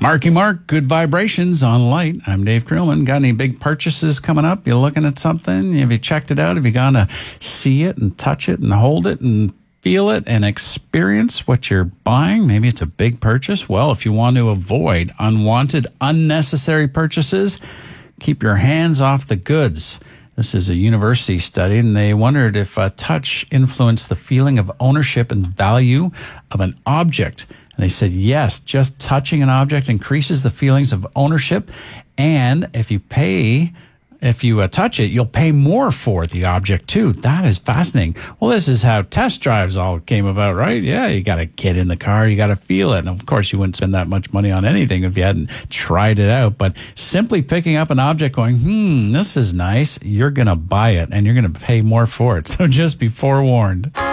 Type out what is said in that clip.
Marky Mark, good vibrations on light. I'm Dave Creelman. Got any big purchases coming up? You looking at something? Have you checked it out? Have you gone to see it and touch it and hold it and feel it and experience what you're buying? Maybe it's a big purchase. Well, if you want to avoid unwanted, unnecessary purchases, keep your hands off the goods. This is a university study, and they wondered if touch influenced the feeling of ownership and value of an object. And they said, yes, just touching an object increases the feelings of ownership. And if you touch it, you'll pay more for the object too. That is fascinating. Well, this is how test drives all came about, right? Yeah, you got to get in the car, you got to feel it. And of course, you wouldn't spend that much money on anything if you hadn't tried it out. But simply picking up an object going, this is nice, you're going to buy it and you're going to pay more for it. So just be forewarned.